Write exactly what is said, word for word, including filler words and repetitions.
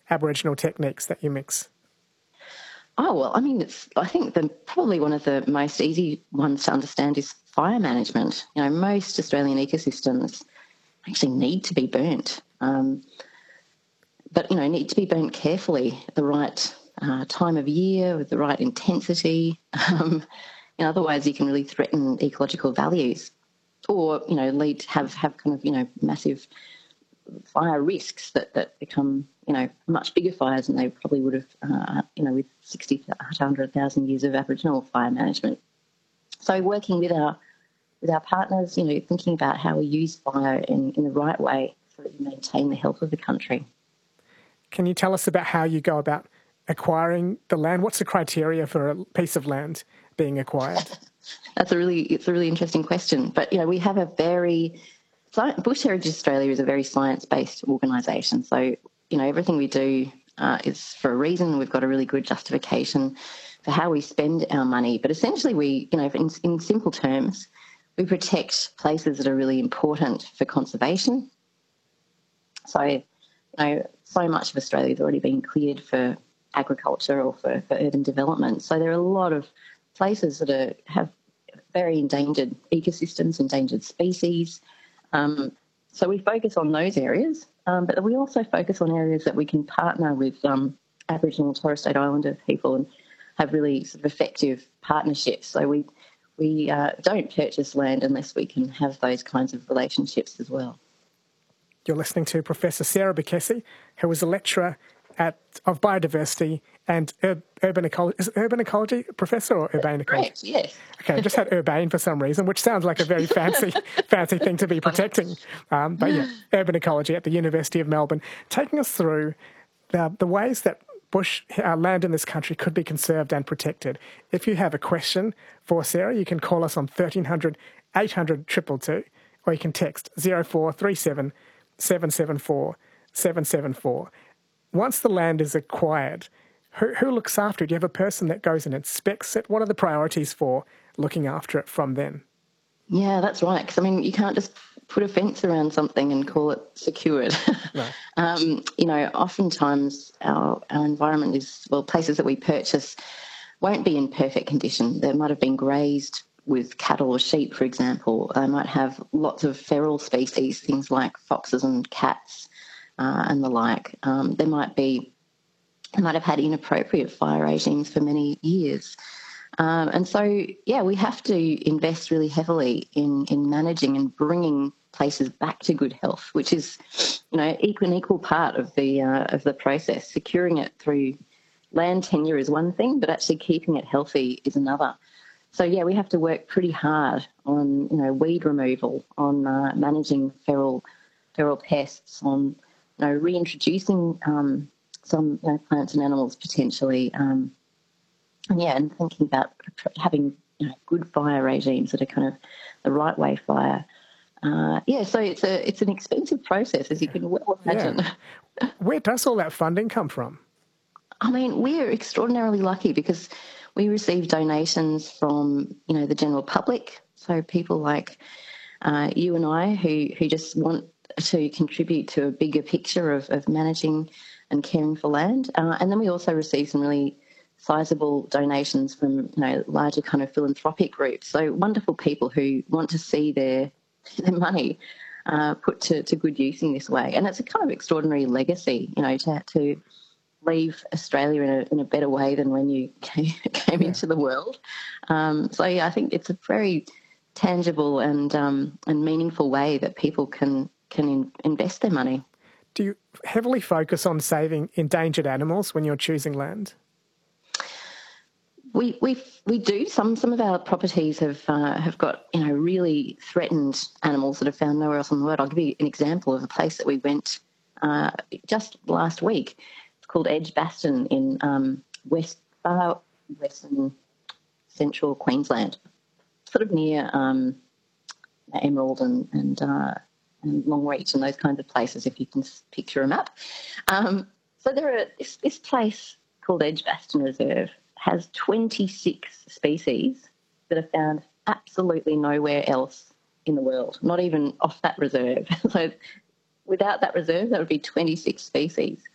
Aboriginal techniques that you mix? Oh, well, I mean, it's, I think the, probably one of the most easy ones to understand is fire management. You know, most Australian ecosystems actually need to be burnt, um, but, you know, need to be burnt carefully at the right uh, time of year with the right intensity. Um, you know, otherwise you can really threaten ecological values or, you know, lead to have, have kind of, you know, massive fire risks that, that become, you know, much bigger fires than they probably would have, uh, you know, with sixty to one hundred thousand years of Aboriginal fire management. So working with our with our partners, you know, thinking about how we use fire in, in the right way so that we maintain the health of the country. Can you tell us about how you go about acquiring the land? What's the criteria for a piece of land being acquired? That's a really, it's a really interesting question. But, you know, we have a very, Bush Heritage Australia is a very science-based organisation. So, you know, everything we do uh, is for a reason. We've got a really good justification for how we spend our money. But essentially we, you know, in, in simple terms, we protect places that are really important for conservation. So, you know, so much of Australia has already been cleared for agriculture or for, for urban development. So there are a lot of places that are, have very endangered ecosystems, endangered species. Um, so we focus on those areas, um, but we also focus on areas that we can partner with um, Aboriginal and Torres Strait Islander people and have really sort of effective partnerships. So we we uh, don't purchase land unless we can have those kinds of relationships as well. You're listening to Professor Sarah Bekesi, who is a lecturer at of biodiversity and ur- urban ecology. Is it urban ecology, Professor, or urbane ecology? Correct, yes. Okay, I just had urbane for some reason, which sounds like a very fancy fancy thing to be protecting. Um, but yeah, urban ecology at the University of Melbourne, taking us through the, the ways that bush uh, land in this country could be conserved and protected. If you have a question for Sarah, you can call us on thirteen hundred, eight hundred, two two two, or you can text zero four three seven, seven seven four, seven seven four. Once the land is acquired, who, who looks after it? Do you have a person that goes and inspects it? What are the priorities for looking after it from then? Yeah, that's right. Because, I mean, you can't just put a fence around something and call it secured. No. um, you know, oftentimes our, our environment is, well, places that we purchase won't be in perfect condition. They might have been grazed with cattle or sheep, for example. They might have lots of feral species, things like foxes and cats uh, and the like. Um, there might be, they might have had inappropriate fire regimes for many years. Um, and so, yeah, we have to invest really heavily in, in managing and bringing places back to good health, which is, you know, equal, an equal part of the uh, of the process. Securing it through land tenure is one thing, but actually keeping it healthy is another. So, yeah, we have to work pretty hard on, you know, weed removal, on uh, managing feral feral pests, on, you know, reintroducing um, some, you know, plants and animals potentially. Um, and, yeah, and thinking about having, you know, good fire regimes that are kind of the right way fire. Uh, yeah, so it's a it's an expensive process, as you can well imagine. Yeah. Where does all that funding come from? I mean, we're extraordinarily lucky because we receive donations from, you know, the general public, so people like uh, you and I who, who just want to contribute to a bigger picture of, of managing and caring for land. Uh, and then we also receive some really sizable donations from, you know, larger kind of philanthropic groups, so wonderful people who want to see their, their money uh, put to, to good use in this way. And it's a kind of extraordinary legacy, you know, to to leave Australia in a, in a better way than when you came, came Yeah. into the world. Um, so, yeah, I think it's a very tangible and um, and meaningful way that people can, can in, invest their money. Do you heavily focus on saving endangered animals when you're choosing land? We we we do. Some some of our properties have uh, have got, you know, really threatened animals that are found nowhere else in the world. I'll give you an example of a place that we went uh, just last week. It's called Edgbaston in um, west far western central Queensland, sort of near um, Emerald and and, uh, and Longreach and those kinds of places. If you can picture a map. Um, so there are this, this place called Edgbaston Reserve has twenty-six species that are found absolutely nowhere else in the world, not even off that reserve. So without that reserve, that would be twenty-six species.